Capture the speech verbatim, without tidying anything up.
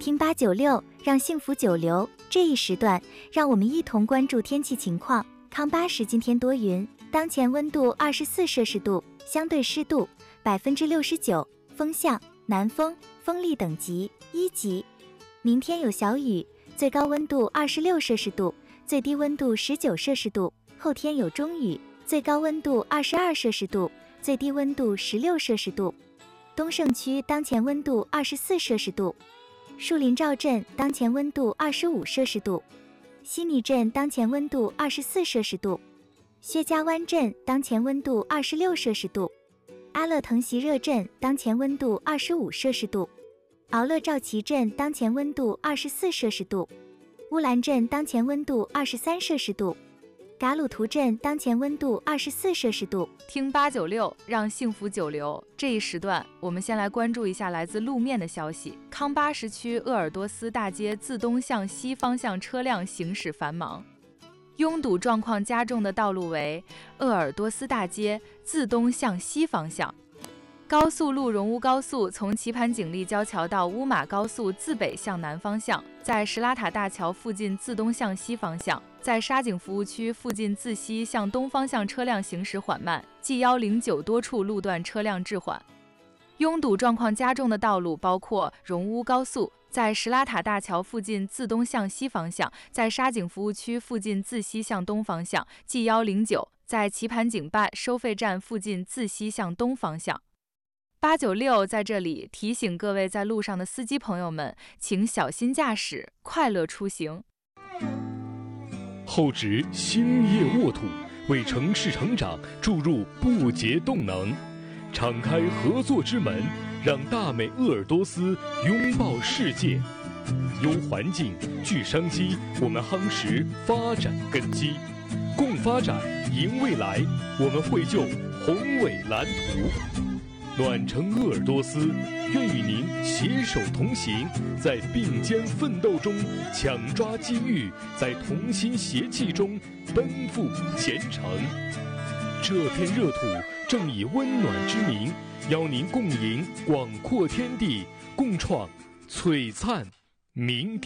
听八九六，让幸福久留。这一时段，让我们一同关注天气情况。康巴市今天多云，当前温度二十四摄氏度，相对湿度百分之六十九，风向南风，风力等级一级。明天有小雨，最高温度二十六摄氏度，最低温度十九摄氏度。后天有中雨，最高温度二十二摄氏度，最低温度十六摄氏度。东胜区当前温度二十四摄氏度。树林赵镇当前温度二十五摄氏度，西尼镇当前温度二十四摄氏度，薛家湾镇当前温度二十六摄氏度，阿勒腾席热镇当前温度二十五摄氏度，敖勒赵旗镇当前温度二十四摄氏度，乌兰镇当前温度二十三摄氏度，嘎鲁图镇当前温度二十四摄氏度。 听八九六，让幸福久留。这一时段，我们先来关注一下来自路面的消息。康巴什区鄂尔多斯大街自东向西方向车辆行驶繁忙，拥堵状况加重的道路为鄂尔多斯大街自东向西方向。高速路荣乌高速从棋盘井立交桥到乌马高速自北向南方向，在什拉塔大桥附近自东向西方向，在沙井服务区附近自西向东方向车辆行驶缓慢 G 一零九 多处路段车辆滞缓。拥堵状况加重的道路包括荣乌高速在什拉塔大桥附近自东向西方向，在沙井服务区附近自西向东方向 G 一零九，在棋盘井坝收费站附近自西向东方向。八九六在这里提醒各位在路上的司机朋友们，请小心驾驶，快乐出行。 厚植兴业沃土，为城市成长注入不竭动能，敞开合作之门，让大美鄂尔多斯拥抱世界。优环境，聚商机，我们夯实发展根基，共发展，赢未来。我们绘就宏伟蓝图。暖城鄂尔多斯，愿与您携手同行，在并肩奋斗中抢抓机遇，在同心协气中奔赴前程。这片热土正以温暖之名，邀您共迎广阔天地，共创璀璨明天。